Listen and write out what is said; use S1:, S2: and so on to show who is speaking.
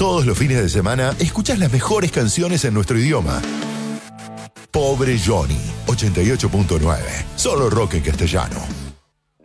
S1: Todos los fines de semana escuchás las mejores canciones en nuestro idioma. Pobre Johnny, 88.9. Solo rock en castellano.